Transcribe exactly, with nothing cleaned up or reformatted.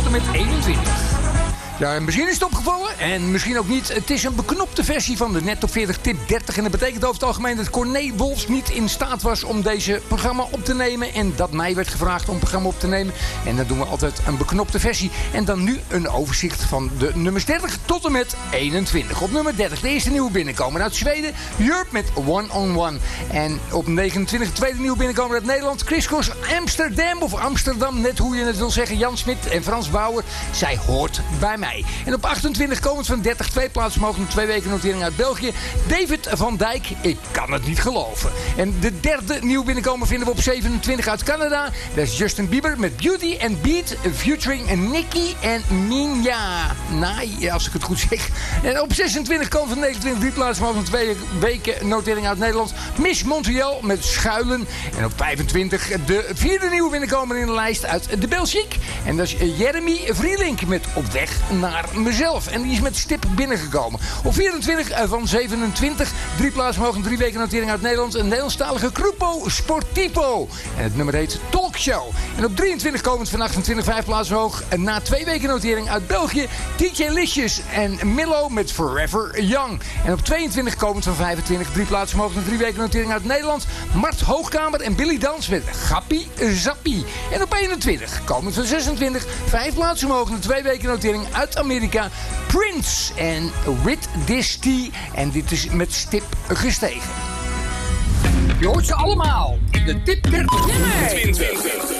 en met eenentwintig. Ja, en misschien is het opgevallen, en misschien ook niet. Het is een beknopte versie van de Net Top veertig Tip dertig. En dat betekent over het algemeen dat Corné Wolfs niet in staat was om deze programma op te nemen. En dat mij werd gevraagd om het programma op te nemen. En dan doen we altijd een beknopte versie. En dan nu een overzicht van de nummers dertig tot en met eenentwintig. Op nummer dertig, de eerste nieuwe binnenkomer uit Zweden. Europe met One on One. En op negenentwintig, de tweede nieuwe binnenkomer uit Nederland. Chris Cross Amsterdam, of Amsterdam, net hoe je het wil zeggen. Jan Smit en Frans Bauer. Zij hoort bij mij. En op achtentwintig komend van dertig, twee plaatsen mogen twee weken notering uit België. David van Dijk, ik kan het niet geloven. En de derde nieuw binnenkomer vinden we op zevenentwintig uit Canada. Dat is Justin Bieber met Beauty and Beat, featuring Nicki en Minja. Nou, als ik het goed zeg. En op zesentwintig komend van negenentwintig, drie plaatsen mogen twee weken notering uit Nederland. Miss Montreal met Schuilen. En op vijfentwintig de vierde nieuwe binnenkomer in de lijst uit de Belgique. En dat is Jeremy Vrielink met Op weg naar mezelf. En die is met stip binnengekomen. Op vierentwintig van zevenentwintig. Drie plaatsen mogen drie weken notering uit Nederland. Een Nederlandstalige Gruppo Sportivo. En het nummer heet Talkshow. En op drieëntwintig komend van achtentwintig. Vijf plaatsen hoog. En na twee weken notering uit België. D J Licious en Millo met Forever Young. En op tweeëntwintig komend van vijfentwintig. Drie plaatsen mogen drie weken notering uit Nederland. Mart Hoogkamer en Billy Dans met Gappie Zappie. En op eenentwintig komend van zesentwintig. Vijf plaatsen mogen twee weken notering uit Amerika. Prince en With This Tea. En dit is met stip gestegen. Je hoort ze allemaal in de Tip dertig. twintig.